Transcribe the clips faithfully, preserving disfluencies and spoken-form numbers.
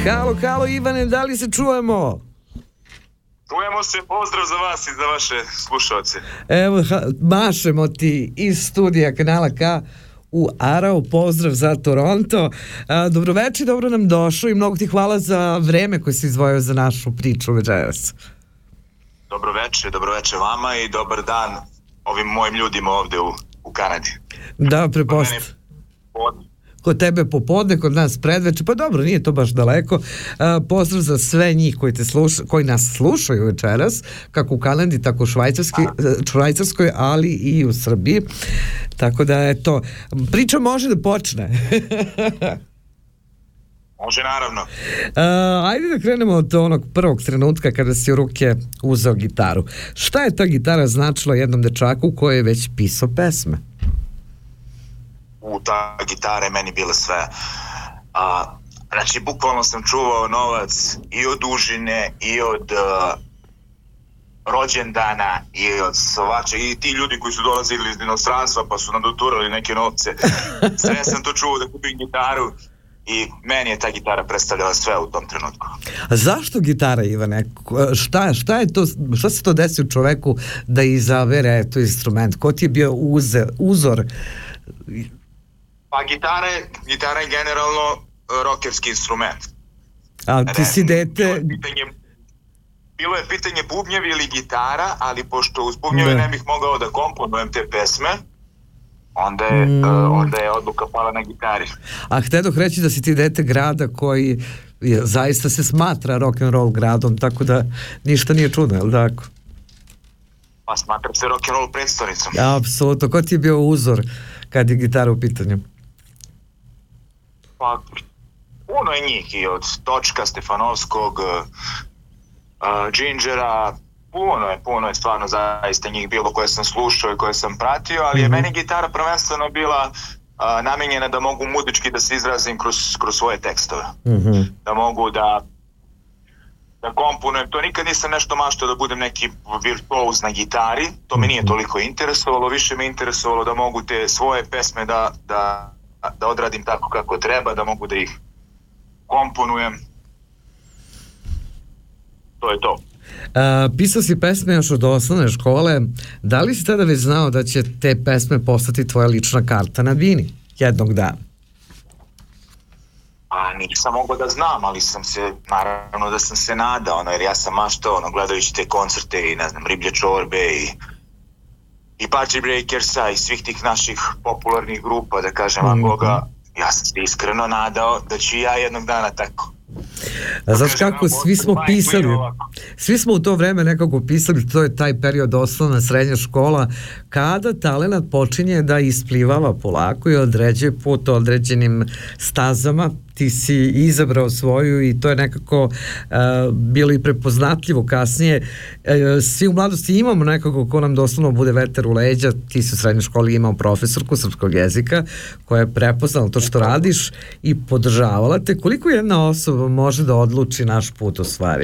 Halo, halo Ivane, da li se čujemo? Čujemo se, pozdrav za vas i za vaše slušalce. Evo, ha, mašemo ti iz studija Kanala K u Arao, pozdrav za Toronto. A, dobroveče, dobro nam došao i mnogo ti hvala za vreme koje si izdvojio za našu priču večeras. Dobroveče, dobroveče vama i dobar dan ovim mojim ljudima ovde u, u Kanadi. Da, prepostavljam. Kod tebe popodne, kod nas predveče, pa dobro, nije to baš daleko. A, pozdrav za sve njih koji, te sluša, koji nas slušaju večeras, kako u Kanadi, tako u Švajcarski, Švajcarskoj, ali i u Srbiji. Tako da, eto, priča može da počne. Može, naravno. A, ajde da krenemo od onog prvog trenutka kada si u ruke uzeo gitaru. Šta je ta gitara značila jednom dečaku koji je već pisao pesme? U ta gitara je meni bila sve. A, znači, bukvalno sam čuvao novac i od užine, i od uh, rođendana, i od sovača, i ti ljudi koji su dolazili iz inostranstva pa su nam doturali neke novce. Sve sam to čuvao da kupim gitaru i meni je ta gitara predstavljala sve u tom trenutku. A zašto gitara, Ivane? Šta, šta je to, šta se to desi u čoveku da izabere to instrument? Ko ti je bio uze, uzor? Pa gitara je, gitara je generalno rockerski instrument. A ti si dete... Bilo je pitanje, bilo je pitanje bubnjevi ili gitara, ali pošto uz bubnjeve ne bih mogao da komponujem te pesme, onda je, mm. uh, onda je odluka pala na gitari. A htedoh reći da si ti dete grada koji je, zaista se smatra rock'n'roll gradom, tako da ništa nije čudno, je li tako? Pa smatra se rock'n'roll predstavnicom. Apsolutno. Ko ti je bio uzor kad je gitara u pitanju? Pa, puno je njih, i od Točka, Stefanovskog, uh, Gingera, puno je, puno je stvarno zaista njih bilo koje sam slušao i koje sam pratio, ali je mm-hmm. meni gitara prvenstveno bila uh, namenjena da mogu muzički da se izrazim kroz, kroz svoje tekstove. Mm-hmm. Da mogu da da komponujem. To nikad nisam nešto maštao da budem neki virtuoz na gitari, to me nije toliko interesovalo, više me interesovalo da mogu te svoje pesme da, da, da odradim tako kako treba, da mogu da ih komponujem. To je to. Uh, pisao si pesme još od osnovne škole. Da li si tada već znao da će te pesme postati tvoja lična karta na bini jednog dana? A nisam mogao da znam, ali sam se, naravno da sam se nadao, ono, jer ja sam maštao, ono, gledajući te koncerte i, ne znam, Riblje čorbe i i Party Breakersa i svih tih naših popularnih grupa, da kažem, Van Gogha, ja sam se iskreno nadao da ću ja jednog dana tako. A znaš kako, svi smo pisali, svi smo u to vreme nekako pisali, to je taj period osnovna srednja škola, kada talenat počinje da isplivava polako i određuje put određenim stazama. Ti si izabrao svoju i to je nekako uh, bilo i prepoznatljivo kasnije. Uh, svi u mladosti imamo nekako ko nam doslovno bude vetar u leđa. Ti si u srednjoj školi imao profesorku srpskog jezika koja je prepoznala to što radiš i podržavala te. Koliko jedna osoba može da odluči naš put u stvari?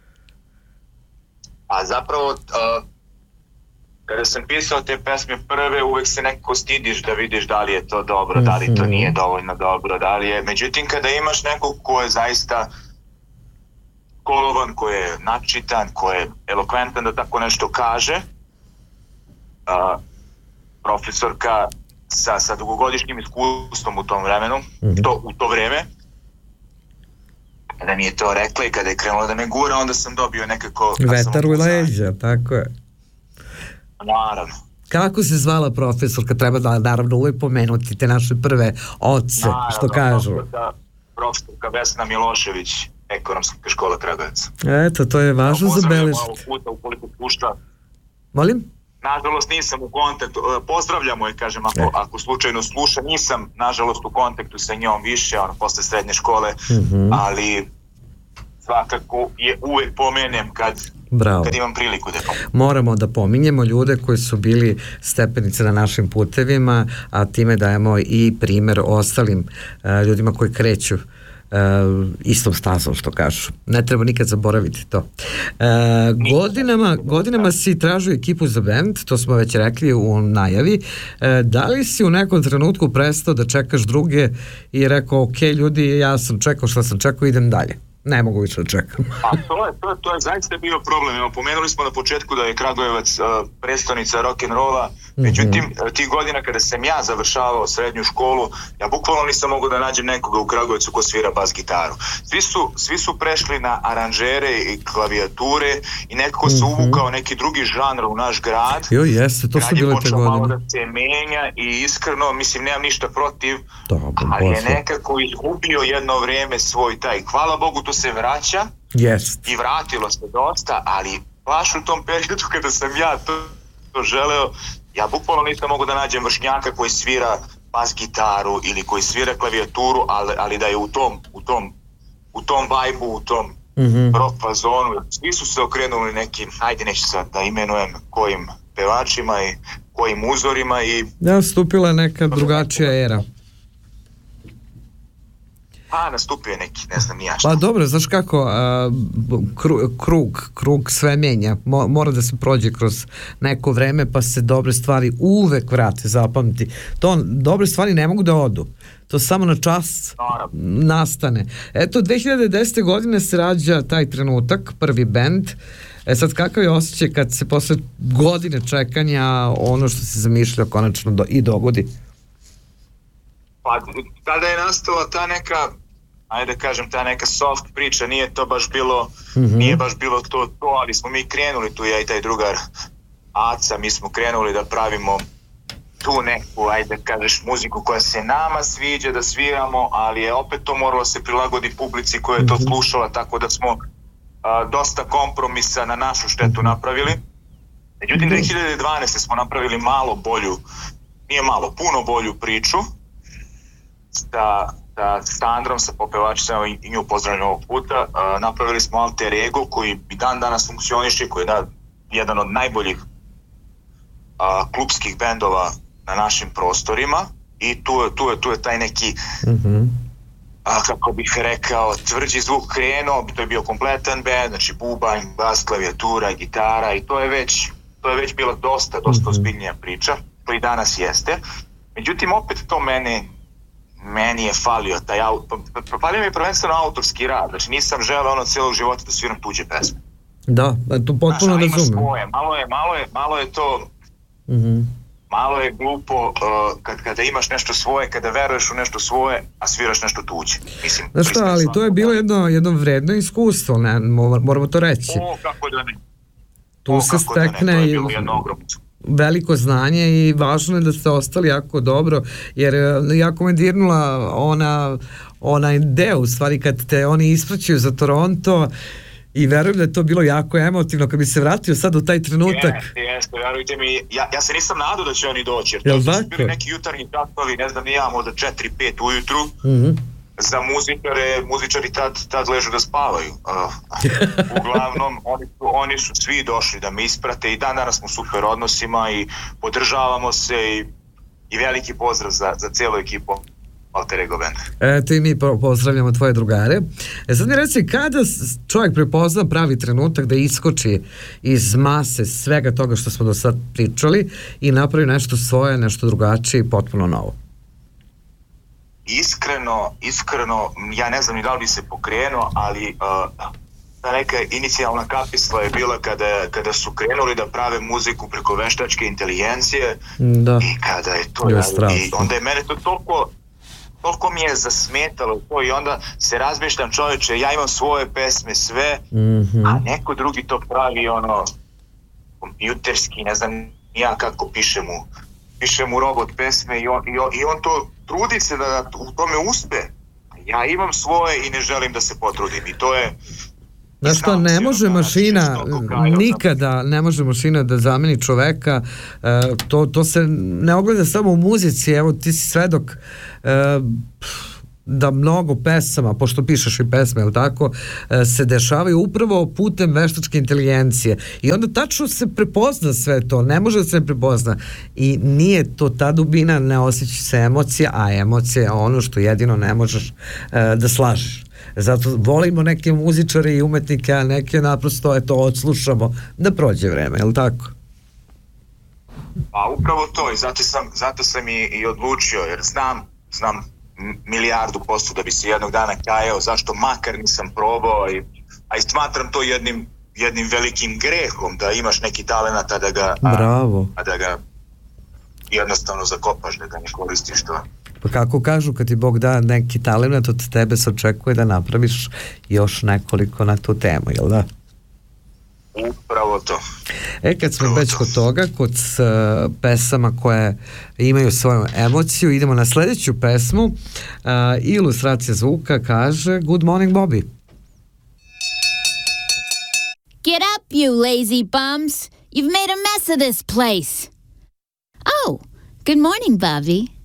A zapravo uh, kada sam pisao te pesme prve, uvek se nekako stidiš da vidiš da li je to dobro, mm-hmm. da li to nije dovoljno dobro, da li je... Međutim, kada imaš nekog ko je zaista kolovan, ko je načitan, ko je elokventan da tako nešto kaže, uh, profesorka sa, sa dugogodišnjim iskustvom u tom vremenu, mm-hmm. to, u to vreme, kada mi je to rekla i kada je krenulo da me gura, onda sam dobio nekako... Vetar u leđa, tako je. Naravno. Kako se zvala profesorka? Treba da naravno uvijek pomenuti te naše prve oce, naravno, što kažu. Profesorka, profesorka Vesna Milošević, Ekonomska škola Kragujevac. Eto, to je važno za beležiti. Pozdravljamo ovog puta ukoliko pušta. Molim? Nažalost nisam u kontaktu, pozdravljamo je, kažem, ako, ako slučajno sluša, nisam nažalost u kontaktu sa njom više, ono, posle srednje škole, mm-hmm. ali svakako je uvijek pomenem kad... Bravo. Kad imam priliku da pominjem. Moramo da pominjemo ljude koji su bili stepenice na našim putevima, a time dajemo i primer ostalim uh, ljudima koji kreću uh, istom stazom, što kažu. Ne treba nikad zaboraviti to. Uh, godinama, godinama si tražio ekipu za band, to smo već rekli u najavi. Uh, da li si u nekom trenutku prestao da čekaš druge i rekao, ok, ljudi, ja sam čekao što sam čekao, idem dalje? Ne mogu više da čekam. A to je, to je, to je zaista bio problem. Evo, pomenuli smo na početku da je Kragujevac uh, prestonica rock'n'rolla, međutim, mm-hmm. tih godina kada sam ja završavao srednju školu, ja bukvalno nisam mogao da nađem nekoga u Kragujevcu ko svira bas gitaru. Svi su, svi su prešli na aranžere i klavijature i nekako se mm-hmm. uvukao neki drugi žanr u naš grad. Jo, jeste, to su bile te godine. Malo da se menja i iskreno, mislim, nemam ništa protiv, Dobre, ali je nekako izgubio jedno vreme svoj taj. Hvala Bogu, to se vraća yes. i vratilo se dosta, ali baš u tom periodu kada sam ja to, to želeo, ja bukvalno nisam mogu da nađem vršnjaka koji svira bas gitaru ili koji svira klavijaturu, ali, ali da je u tom u tom, u tom vibe-u, u tom mm-hmm. rock fazonu. Svi su se okrenuli nekim, ajde neću sad da imenujem kojim pevačima i kojim uzorima i... Da, stupila je neka drugačija era. Pa, nastupio je neki, ne znam ni ja šta. Pa dobro, znaš kako, a, krug, krug, krug sve menja, Mo, mora da se prođe kroz neko vreme, pa se dobre stvari uvek vrate, zapamti. To, dobre stvari ne mogu da odu, to samo na čas nastane. Eto, dve hiljade desete. godine se rađa taj trenutak, prvi bend. E sad, kakav je osjećaj kad se posle godine čekanja ono što se zamišlja konačno do, i dogodi? Pa, tada je nastala ta neka, ajde da kažem, ta neka soft priča, nije to baš bilo, mm-hmm. nije baš bilo to, to, ali smo mi krenuli tu, ja i taj drugar Aca, mi smo krenuli da pravimo tu neku, ajde da kažeš, muziku koja se nama sviđa da sviramo, ali je opet to moralo se prilagodi publici koja je to slušala, tako da smo a, dosta kompromisa na našu štetu napravili. Međutim, dve hiljade dvanaeste. smo napravili malo bolju, nije malo, puno bolju priču, sa, sa Sandrom, sa popevačicama i nju pozdravljam ovog puta. Uh, napravili smo Alter Ego koji i dan danas funkcioniše, koji je da, jedan od najboljih uh, klubskih bendova na našim prostorima i tu je, tu je, tu je taj neki mm-hmm. uh, kako bih rekao, tvrđi zvuk krenuo, to je bio kompletan bend, znači bubanj, bas, klavijatura, gitara i to je već, to je već bila dosta, dosta ozbiljnija priča, to i danas jeste. Međutim, opet to mene meni je falio taj auto, falio mi je prvenstveno autorski rad, znači nisam želeo ono cijelog života da sviram tuđe pesme. Da, to potpuno znači, razumem. Svoje, malo je, malo je, malo je to, mm-hmm. malo je glupo uh, kad, kada imaš nešto svoje, kada veruješ u nešto svoje, a sviraš nešto tuđe. Mislim, znaš šta, ali to je bilo jedno, jedno vredno iskustvo, ne, moramo to reći. O, kako da ne. Tu o, se stekne da ne. To je bilo jedno ogromno veliko znanje i važno je da ste ostali jako dobro, jer jako me dirnula ona, onaj deo u stvari kad te oni ispraćaju za Toronto i verujem da je to bilo jako emotivno kad bi se vratio sad u taj trenutak. Jeste, jeste, verujte mi, ja, ja se nisam nadao da će oni doći, jer to su bili neki jutarnji časovi, ne znam, nijamo od četiri pet ujutru, mm-hmm. za muzičare, muzičari tad, tad ležu da spavaju. Uh, uglavnom, oni su, oni su svi došli da me isprate i dan danas smo u super odnosima i podržavamo se i, i veliki pozdrav za, za cijelu ekipu Alter Ego Band. Eto i mi pozdravljamo tvoje drugare. E sad mi reci, kada čovjek prepozna pravi trenutak da iskoči iz mase svega toga što smo do sad pričali i napravi nešto svoje, nešto drugačije i potpuno novo? Iskreno, iskreno, ja ne znam ni da li bi se pokrenuo, ali uh, ta neka inicijalna kapisla je bila kada, kada su krenuli da prave muziku preko veštačke inteligencije da. I kada je to, je i onda je mene to toliko, toliko mi je zasmetalo to i onda se razmišljam, čovječe, ja imam svoje pesme sve, mm-hmm. a neko drugi to pravi ono kompjuterski, ne znam ja kako piše mu, piše mu robot pesme i on, i on, i on to trudi se da u tome uspe. Ja imam svoje i ne želim da se potrudim i to je... Znaš što, ne može mašina, nikada ne može mašina da zameni čoveka, uh, to, to se ne ogleda samo u muzici, evo ti si svedok, uh, da mnogo pesama, pošto pišeš i pesme, jel tako, se dešavaju upravo putem veštačke inteligencije i onda tačno se prepozna sve to, ne može da se prepozna i nije to ta dubina, ne osjeća se emocija, a emocija je ono što jedino ne možeš da slažeš. Zato volimo neke muzičare i umetnike, a neke naprosto eto odslušamo da prođe vreme, je li tako? Pa upravo to i zato sam, zato sam i, i odlučio, jer znam, znam milijardu posto da bi se jednog dana kajao zašto makar nisam probao, i, a i smatram to jednim, jednim velikim grehom da imaš neki talenat, a da ga, Bravo. A, a da ga jednostavno zakopaš, da ga ne koristiš to. Pa kako kažu, kad ti Bog da neki talent, od tebe se očekuje da napraviš još nekoliko na tu temu, jel da? Upravo to. E, kad smo već kod toga, kod uh, pesama koje imaju svoju emociju, idemo na sledeću pesmu. Uh, ilustracija zvuka kaže Good morning, Bobby. Get up, you lazy bums. You've made a mess of this place. Oh, good morning, Bobby.